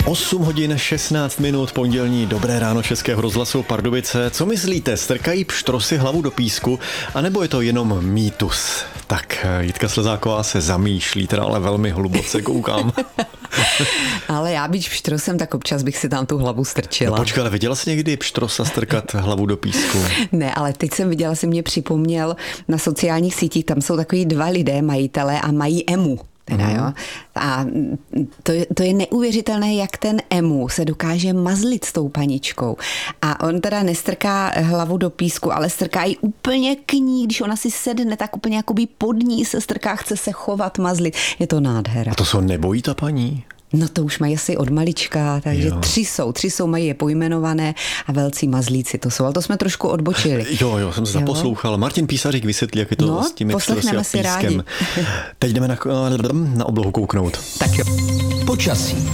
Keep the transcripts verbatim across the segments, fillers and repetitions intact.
osm hodin šestnáct minut, pondělní dobré ráno Českého rozhlasu Pardubice. Co myslíte, strkají pštrosy hlavu do písku, anebo je to jenom mýtus? Tak Jitka Slezáková se zamýšlí, teda ale velmi hluboce koukám. Ale já být pštrosem, tak občas bych si tam tu hlavu strčila. No počkej, ale viděla jsi někdy pštrosa strkat hlavu do písku? Ne, ale teď jsem viděla, si mě připomněl na sociálních sítích, tam jsou takový dva lidé, majitelé a mají emu. Teda, jo. A to, to je neuvěřitelné, jak ten emu se dokáže mazlit s tou paničkou. A on teda nestrká hlavu do písku, ale strká ji úplně k ní. Když ona si sedne, tak úplně jakoby pod ní se strká, chce se chovat, mazlit. Je to nádhera. A to se nebojí ta paní? No to už mají asi od malička, takže jo. tři jsou, tři jsou, mají je pojmenované a velcí mazlíci to jsou, ale to jsme trošku odbočili. Jo, jo, jsem se zaposlouchal. Martin Písařík vysvětlí, jak je to no, s těmi pštrosy a pískem. Rádi. Teď jdeme na, na oblohu kouknout. Tak jo. Počasí.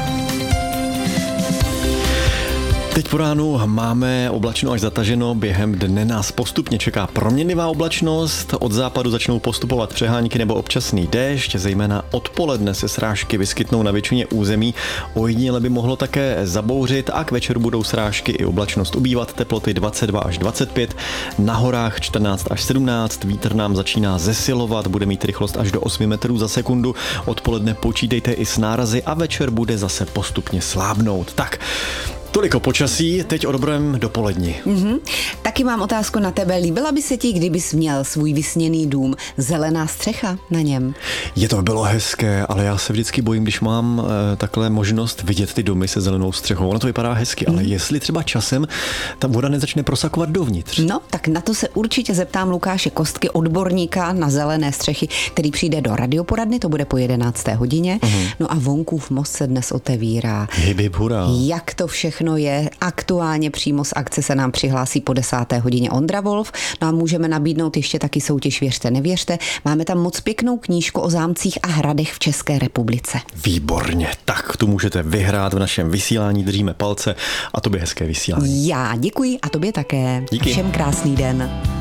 Teď po ránu máme oblačno až zataženo, během dne nás postupně čeká proměnlivá oblačnost, od západu začnou postupovat přehánky nebo občasný déšť, zejména odpoledne se srážky vyskytnou na většině území, ojediněle by mohlo také zabouřit a k večeru budou srážky i oblačnost ubývat, teploty dvacet dva až dvacet pět, na horách čtrnáct až sedmnáct, vítr nám začíná zesilovat, bude mít rychlost až do osm metrů za sekundu, odpoledne počítejte i s nárazy a večer bude zase postupně slábnout. Tak, toliko počasí, teď o dobrém dopoledni. Mm-hmm. Taky mám otázku na tebe. Líbila by se ti, kdybys měl svůj vysněný dům, zelená střecha na něm? Je to bylo hezké, ale já se vždycky bojím, když mám e, takhle možnost vidět ty domy se zelenou střechou. Ono to vypadá hezky, mm. ale jestli třeba časem ta voda nezačne prosakovat dovnitř. No, tak na to se určitě zeptám Lukáše Kostky, odborníka na zelené střechy, který přijde do radioporadny, to bude po jedenácté hodině. Mm. No a Vonkův most se dnes otevírá. Hip, hip, hurá. Jak to všechno je. Aktuálně přímo z akce se nám přihlásí po desáté hodině Ondra Wolf. No a můžeme nabídnout ještě taky soutěž Věřte, nevěřte. Máme tam moc pěknou knížku o zámcích a hradech v České republice. Výborně, tak tu můžete vyhrát v našem vysílání, držíme palce a tobě hezké vysílání. Já děkuji a tobě také. Díky. Všem krásný den.